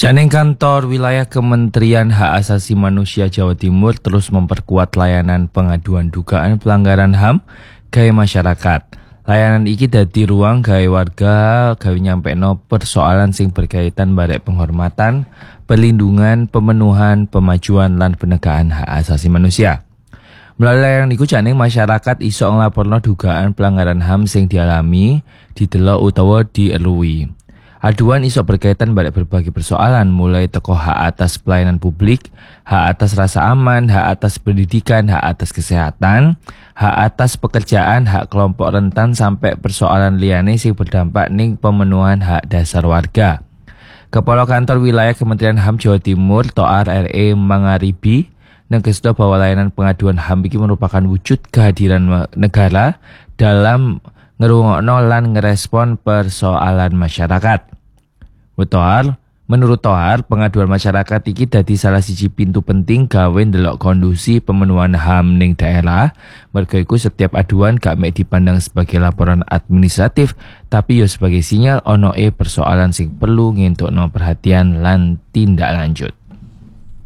Janing Kantor Wilayah Kementerian Hak Asasi Manusia Jawa Timur terus memperkuat layanan pengaduan dugaan pelanggaran HAM gawe masyarakat. Layanan iki dadi ruang gawe warga gawe nyampekno persoalan sing berkaitan barek penghormatan, perlindungan, pemenuhan, pemajuan lan penegakan hak asasi manusia. Melalui layanan iku janing masyarakat iso nglaporno dugaan pelanggaran HAM sing dialami, didelok utawa dieluhi. Aduan iso berkaitan pada berbagai persoalan mulai teko hak atas pelayanan publik, hak atas rasa aman, hak atas pendidikan, hak atas kesehatan, hak atas pekerjaan, hak kelompok rentan sampai persoalan liyane sing berdampak ning pemenuhan hak dasar warga. Kepala Kantor Wilayah Kementerian HAM Jawa Timur Toar RE Mangaribi negesno bahwa layanan pengaduan HAM iki merupakan wujud kehadiran negara dalam ngerungokno lan ngerespon persoalan masyarakat. Menurut Tohar, pengaduan masyarakat iki dadi salah siji pintu penting gawe ndelok kondusi pemenuhan HAM ning daerah. Merga iku setiap aduan gak mek dipandang sebagai laporan administratif, tapi yo sebagai sinyal onoe persoalan sing perlu ngentukno perhatian lan tindak lanjut.